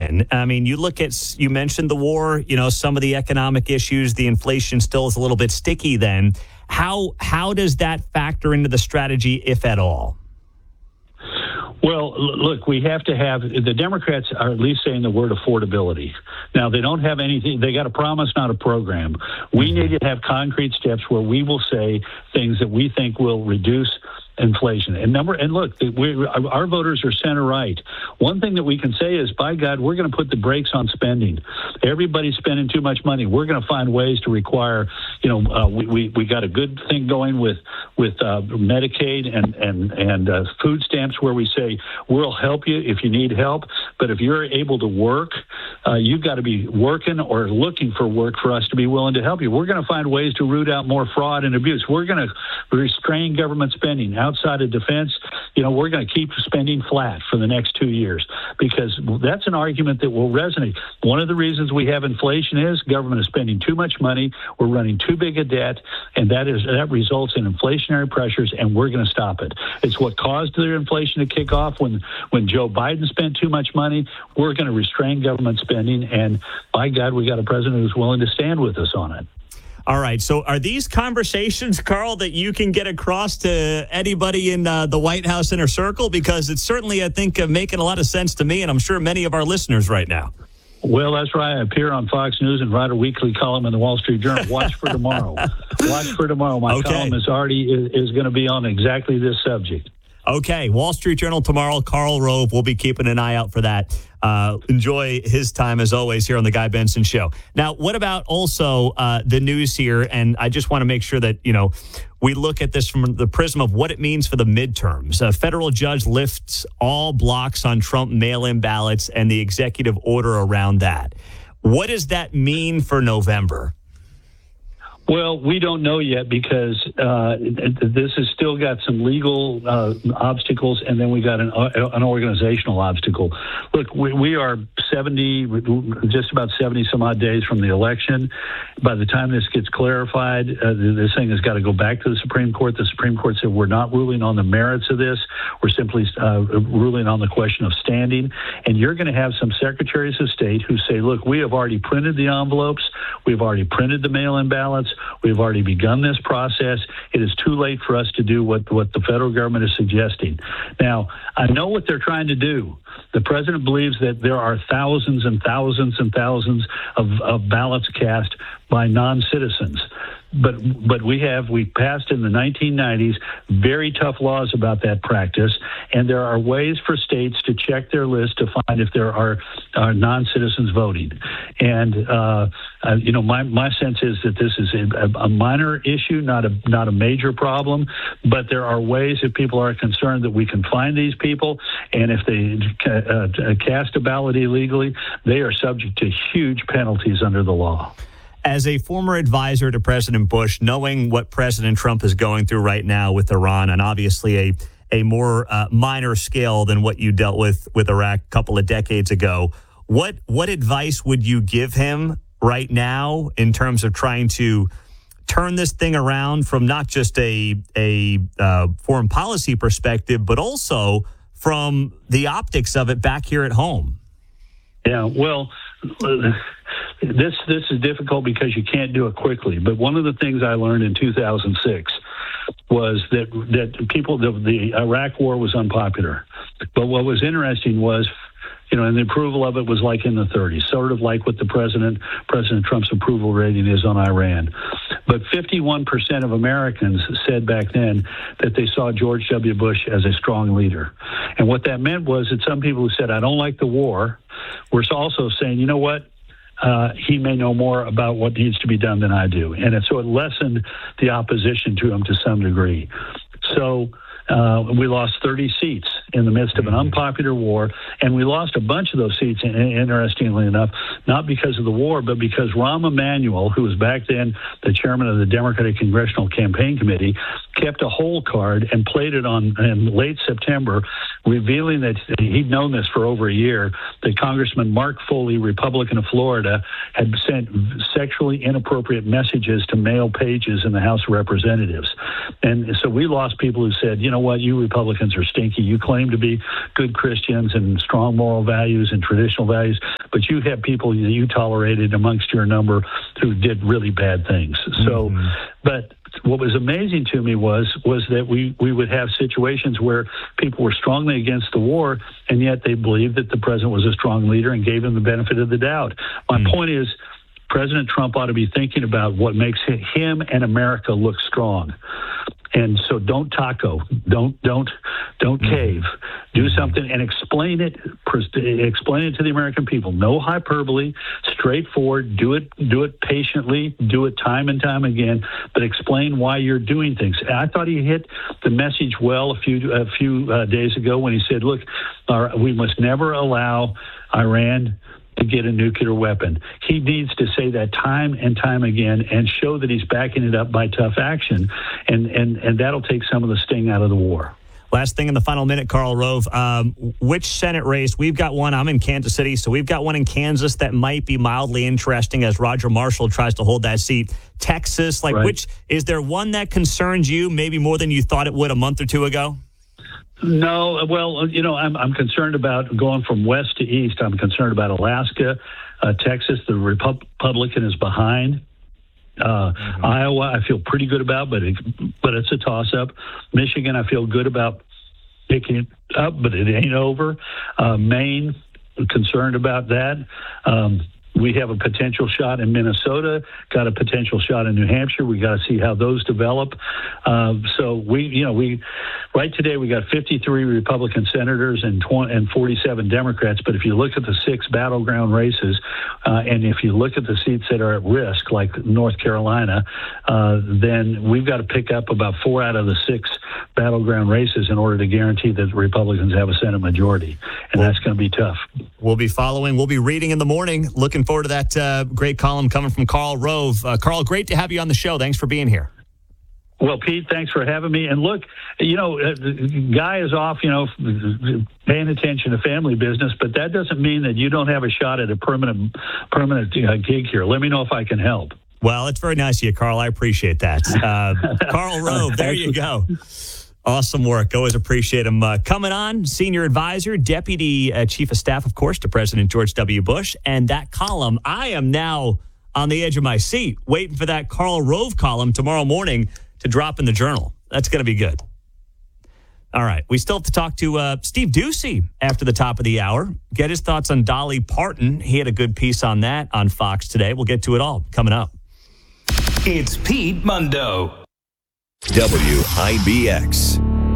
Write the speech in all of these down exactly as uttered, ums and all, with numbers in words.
in. I mean, you look at, you mentioned the war, you know, some of the economic issues, the inflation still is a little bit sticky then. How how does that factor into the strategy, if at all? Well, look, we have to have, the Democrats are at least saying the word affordability. Now, they don't have anything, they got a promise, not a program. We need to have concrete steps where we will say things that we think will reduce inflation. And number, and look, we, our voters are center right. One thing that we can say is, by God, we're going to put the brakes on spending. Everybody's spending too much money. We're going to find ways to require, you know, uh, we, we, we got a good thing going with, with uh, Medicaid and, and, and uh, food stamps, where we say, we'll help you if you need help. But if you're able to work, uh, you've got to be working or looking for work for us to be willing to help you. We're going to find ways to root out more fraud and abuse. We're going to restrain government spending. Outside of defense, you know, we're going to keep spending flat for the next two years because that's an argument that will resonate. One of the reasons we have inflation is government is spending too much money. We're running too big a debt, and that is that results in inflationary pressures, and we're going to stop it. It's what caused the inflation to kick off when, when Joe Biden spent too much money. We're going to restrain government spending, and by God, we got a president who's willing to stand with us on it. All right. So are these conversations, Carl, that you can get across to anybody in uh, the White House inner circle? Because it's certainly, I think, uh, making a lot of sense to me, and I'm sure many of our listeners right now. Well, that's right. I appear on Fox News and write a weekly column in the Wall Street Journal. Watch for tomorrow. Watch for tomorrow. My okay. column is already is, is going to be on exactly this subject. Okay, Wall Street Journal tomorrow. Karl Rove, we'll be keeping an eye out for that. Uh, enjoy his time, as always, here on The Guy Benson Show. Now, what about also uh, the news here? And I just want to make sure that, you know, we look at this from the prism of what it means for the midterms. A federal judge lifts all blocks on Trump mail-in ballots and the executive order around that. What does that mean for November? Well, we don't know yet because uh, this has still got some legal uh, obstacles, and then we got an, uh, an organizational obstacle. Look, we, we are seventy, just about seventy some odd days from the election. By the time this gets clarified, uh, this thing has got to go back to the Supreme Court. The Supreme Court said we're not ruling on the merits of this. We're simply uh, ruling on the question of standing. And you're going to have some secretaries of state who say, look, we have already printed the envelopes. We've already printed the mail-in ballots. We've already begun this process. It is too late for us to do what, what the federal government is suggesting. Now, I know what they're trying to do. The president believes that there are thousands and thousands and thousands of, of ballots cast by non-citizens. But but we have, we passed in the nineteen nineties very tough laws about that practice, and there are ways for states to check their list to find if there are, are non-citizens voting. And, uh, uh, you know, my, my sense is that this is a, a minor issue, not a not a major problem, but there are ways, if people are concerned, that we can find these people, and if they uh, cast a ballot illegally, they are subject to huge penalties under the law. As a former advisor to President Bush, knowing what President Trump is going through right now with Iran, and obviously a, a more uh, minor scale than what you dealt with with Iraq a couple of decades ago, what what advice would you give him right now in terms of trying to turn this thing around from not just a, a uh, foreign policy perspective, but also from the optics of it back here at home? Yeah, well, this this is difficult because you can't do it quickly. But one of the things I learned in two thousand six was that that people the, the Iraq War was unpopular. But what was interesting was, you know, and the approval of it was like in the thirties, sort of like what the president President Trump's approval rating is on Iran. But fifty-one percent of Americans said back then that they saw George W. Bush as a strong leader. And what that meant was that some people who said, I don't like the war, were also saying, you know what? Uh, he may know more about what needs to be done than I do. And it, so it lessened the opposition to him to some degree. So uh, we lost thirty seats in the midst of an unpopular war, and we lost a bunch of those seats, interestingly enough, not because of the war, but because Rahm Emanuel, who was back then the chairman of the Democratic Congressional Campaign Committee, kept a hole card and played it on in late September, revealing that he'd known this for over a year, that Congressman Mark Foley, Republican of Florida, had sent sexually inappropriate messages to male pages in the House of Representatives. And so we lost people who said, you know what, you Republicans are stinky. You claim to be good Christians and strong moral values and traditional values, but you have people that you tolerated amongst your number who did really bad things. So, mm-hmm. but what was amazing to me was was that we, we would have situations where people were strongly against the war, and yet they believed that the president was a strong leader and gave him the benefit of the doubt. My mm-hmm. point is, President Trump ought to be thinking about what makes him and America look strong. And so don't taco, don't don't don't cave. Do something and explain it. Explain it to the American people. No hyperbole, straightforward. Do it do it patiently. Do it time and time again. But explain why you're doing things. And I thought he hit the message well a few a few uh, days ago when he said, "Look, our, we must never allow Iran to get a nuclear weapon." He needs to say that time and time again and show that he's backing it up by tough action, and and and that'll take some of the sting out of the war. Last thing in the final minute, Karl Rove, um, which Senate race? We've got one. I'm in Kansas City, so we've got one in Kansas that might be mildly interesting as Roger Marshall tries to hold that seat. Texas, like right. which is there one that concerns you maybe more than you thought it would a month or two ago? No, well, you know, I'm I'm concerned about going from west to east. I'm concerned about Alaska, uh, Texas. The Republican is behind. Uh, mm-hmm. Iowa, I feel pretty good about, but it, but it's a toss-up. Michigan, I feel good about picking it up, but it ain't over. Uh, Maine, concerned about that. Um, We have a potential shot in Minnesota, got a potential shot in New Hampshire. We got to see how those develop. Uh, so we, you know, we right today we got fifty-three Republican senators and twenty, and forty-seven Democrats. But if you look at the six battleground races, uh, and if you look at the seats that are at risk, like North Carolina, uh, then we've got to pick up about four out of the six battleground races in order to guarantee that the Republicans have a Senate majority, and well, that's going to be tough. We'll be following. We'll be reading in the morning. Looking forward to that uh, great column coming from Karl Rove. Uh, Karl, great to have you on the show. Thanks for being here. Well, Pete, thanks for having me. And look, you know, uh, the guy is off, you know, paying attention to family business, but that doesn't mean that you don't have a shot at a permanent permanent uh, gig here. Let me know if I can help. Well, it's very nice of you, Karl. I appreciate that. Uh, Karl Rove, there you go. Awesome work. Always appreciate him. Uh, coming on, senior advisor, deputy uh, chief of staff, of course, to President George W. Bush. And that column, I am now on the edge of my seat, waiting for that Karl Rove column tomorrow morning to drop in the Journal. That's going to be good. All right. We still have to talk to uh, Steve Doocy after the top of the hour. Get his thoughts on Dolly Parton. He had a good piece on that on Fox today. We'll get to it all coming up. It's Pete Mundo. W I B X.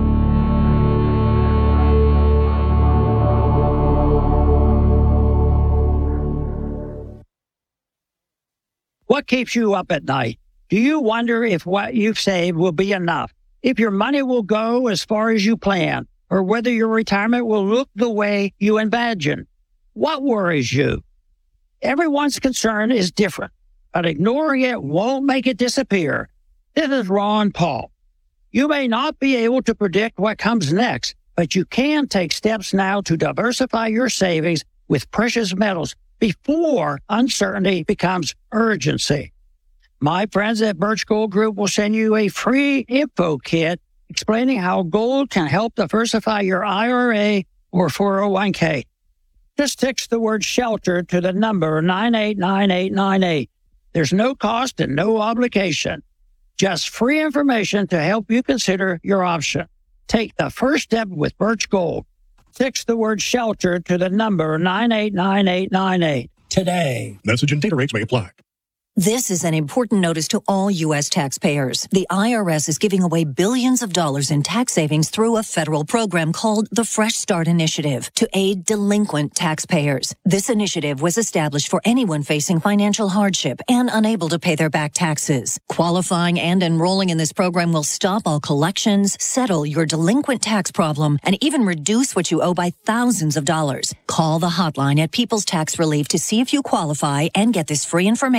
What keeps you up at night? Do you wonder if what you've saved will be enough? If your money will go as far as you plan? Or whether your retirement will look the way you imagine? What worries you? Everyone's concern is different, but ignoring it won't make it disappear. This is Ron Paul. You may not be able to predict what comes next, but you can take steps now to diversify your savings with precious metals before uncertainty becomes urgency. My friends at Birch Gold Group will send you a free info kit explaining how gold can help diversify your I R A or four oh one k. Just text the word SHELTER to the number nine eight nine eight nine eight. There's no cost and no obligation. Just free information to help you consider your option. Take the first step with Birch Gold. Text the word SHELTER to the number nine eight nine eight nine eight today. Message and data rates may apply. This is an important notice to all U S taxpayers. The I R S is giving away billions of dollars in tax savings through a federal program called the Fresh Start Initiative to aid delinquent taxpayers. This initiative was established for anyone facing financial hardship and unable to pay their back taxes. Qualifying and enrolling in this program will stop all collections, settle your delinquent tax problem, and even reduce what you owe by thousands of dollars. Call the hotline at People's Tax Relief to see if you qualify and get this free information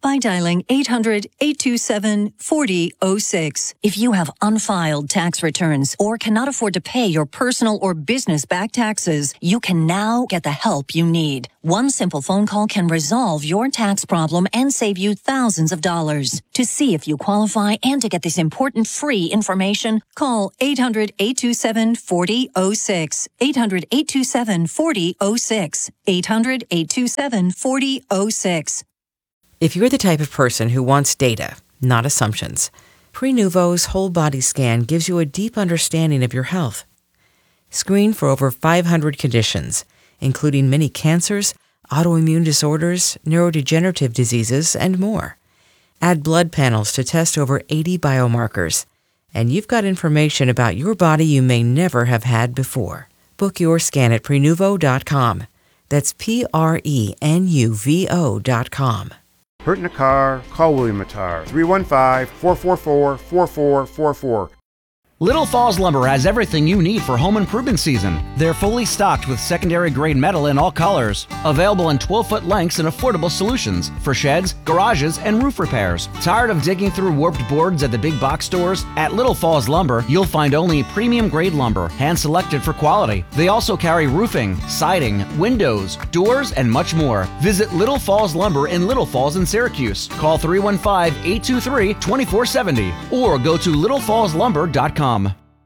by dialing eight hundred, eight two seven, four zero zero six. If you have unfiled tax returns or cannot afford to pay your personal or business back taxes, you can now get the help you need. One simple phone call can resolve your tax problem and save you thousands of dollars. To see if you qualify and to get this important free information, call eight hundred, eight two seven, four zero zero six. eight hundred, eight two seven, four zero zero six. eight hundred, eight two seven, four zero zero six. If you're the type of person who wants data, not assumptions, Prenuvo's whole body scan gives you a deep understanding of your health. Screen for over five hundred conditions, including many cancers, autoimmune disorders, neurodegenerative diseases, and more. Add blood panels to test over eighty biomarkers, and you've got information about your body you may never have had before. Book your scan at Prenuvo dot com. That's P R E N U V O dot com. Hurt in a car? Call William Mattar. three one five, four four four, four four four four. Little Falls Lumber has everything you need for home improvement season. They're fully stocked with secondary grade metal in all colors, available in twelve-foot lengths and affordable solutions for sheds, garages, and roof repairs. Tired of digging through warped boards at the big box stores? At Little Falls Lumber, you'll find only premium grade lumber, hand-selected for quality. They also carry roofing, siding, windows, doors, and much more. Visit Little Falls Lumber in Little Falls in Syracuse. Call three one five, eight two three, two four seven zero or go to little falls lumber dot com.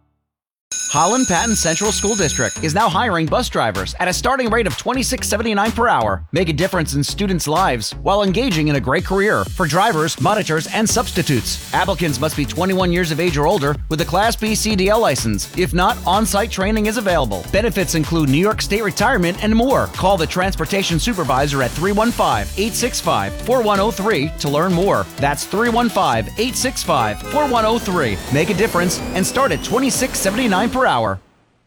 Holland Patton Central School District is now hiring bus drivers at a starting rate of twenty-six seventy-nine per hour. Make a difference in students' lives while engaging in a great career for drivers, monitors, and substitutes. Applicants must be twenty-one years of age or older with a Class B C D L license. If not, on-site training is available. Benefits include New York State retirement and more. Call the transportation supervisor at three one five, eight six five, four one zero three to learn more. That's three one five, eight six five, four one zero three. Make a difference and start at twenty-six seventy-nine per hour.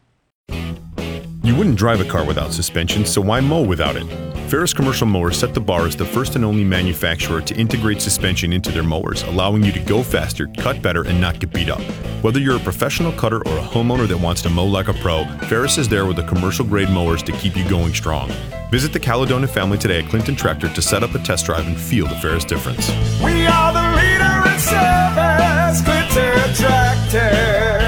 You wouldn't drive a car without suspension, so why mow without it? Ferris Commercial Mowers set the bar as the first and only manufacturer to integrate suspension into their mowers, allowing you to go faster, cut better, and not get beat up. Whether you're a professional cutter or a homeowner that wants to mow like a pro, Ferris is there with the commercial-grade mowers to keep you going strong. Visit the Caledonia family today at Clinton Tractor to set up a test drive and feel the Ferris difference. We are the leader in service, Clinton Tractor.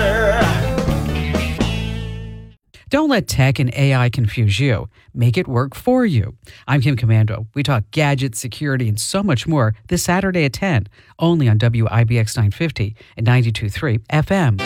Don't let tech and A I confuse you. Make it work for you. I'm Kim Commando. We talk gadgets, security, and so much more this Saturday at ten, only on W I B X nine fifty and ninety-two point three F M.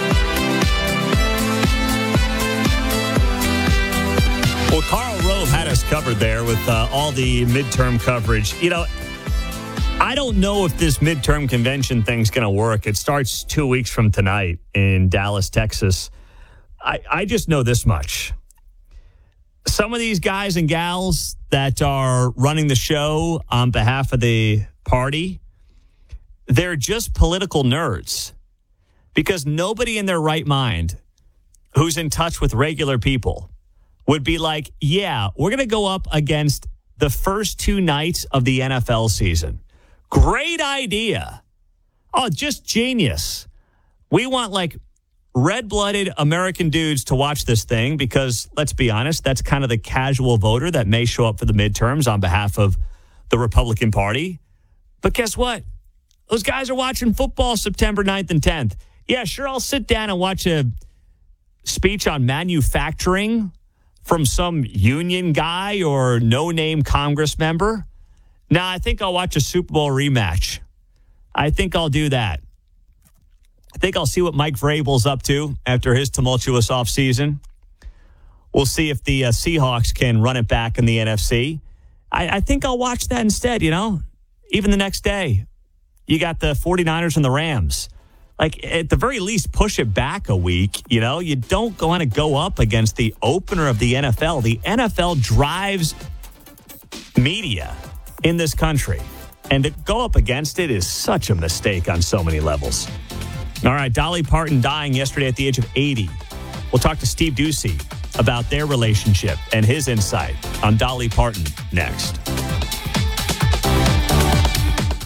Well, Karl Rove had us covered there with uh, all the midterm coverage. You know, I don't know if this midterm convention thing's going to work. It starts two weeks from tonight in Dallas, Texas. I, I just know this much. Some of these guys and gals that are running the show on behalf of the party, they're just political nerds. Because nobody in their right mind who's in touch with regular people would be like, yeah, we're going to go up against the first two nights of the N F L season. Great idea. Oh, just genius. We want like red-blooded American dudes to watch this thing because, let's be honest, that's kind of the casual voter that may show up for the midterms on behalf of the Republican Party. But guess what? Those guys are watching football September ninth and tenth. Yeah, sure, I'll sit down and watch a speech on manufacturing from some union guy or no-name Congress member. Nah, I think I'll watch a Super Bowl rematch. I think I'll do that. I think I'll see what Mike Vrabel's up to after his tumultuous offseason. We'll see if the uh, Seahawks can run it back in the N F C. I, I think I'll watch that instead, you know, even the next day. You got the 49ers and the Rams. Like, at the very least, push it back a week. You know, you don't want to go up against the opener of the N F L. The N F L drives media in this country. And to go up against it is such a mistake on so many levels. All right, Dolly Parton dying yesterday at the age of eighty. We'll talk to Steve Ducey about their relationship and his insight on Dolly Parton next.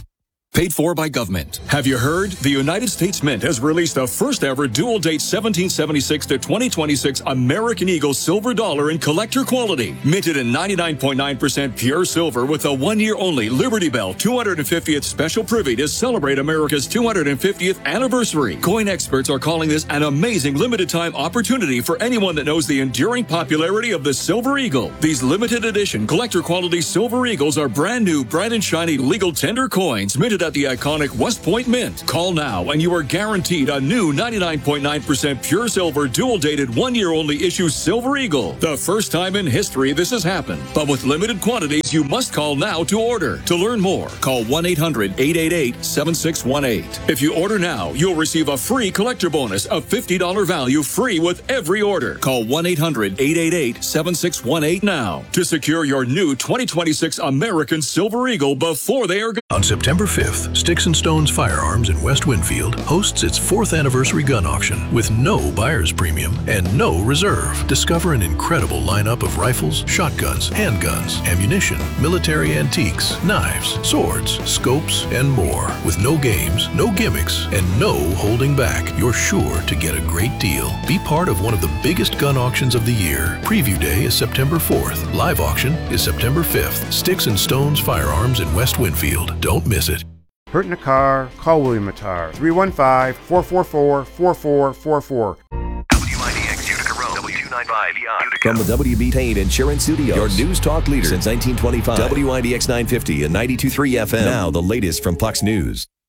Paid for by government. Have you heard? The United States Mint has released the first ever dual date seventeen seventy-six to twenty twenty-six American Eagle silver dollar in collector quality. Minted in ninety-nine point nine percent pure silver with a one year only Liberty Bell two hundred fiftieth special privy to celebrate America's two hundred fiftieth anniversary. Coin experts are calling this an amazing limited time opportunity for anyone that knows the enduring popularity of the Silver Eagle. These limited edition collector quality Silver Eagles are brand new, bright and shiny legal tender coins minted at the iconic West Point Mint. Call now and you are guaranteed a new ninety-nine point nine percent pure silver dual dated one year only issue Silver Eagle. The first time in history this has happened, but with limited quantities you must call now to order. To learn more, call one eight hundred eight eight eight seven six one eight. If you order now, you'll receive a free collector bonus of fifty dollars value free with every order. Call one eight hundred eight eight eight seven six one eight now to secure your new twenty twenty-six American Silver Eagle before they are gone. On September fifth, Sticks and Stones Firearms in West Winfield hosts its fourth anniversary gun auction with no buyer's premium and no reserve. Discover an incredible lineup of rifles, shotguns, handguns, ammunition, military antiques, knives, swords, scopes, and more. With no games, no gimmicks, and no holding back, you're sure to get a great deal. Be part of one of the biggest gun auctions of the year. Preview day is September fourth. Live auction is September fifth. Sticks and Stones Firearms in West Winfield. Don't miss it. Hurt in a car? Call William Matar. three one five, four four four, four four four four. W I D X Utica Road, W two ninety-five Utica. From the W B Tain Insurance Studios, your news talk leader since nineteen twenty-five. W I D X nine fifty and ninety-two point three F M. Now the latest from Puck's News.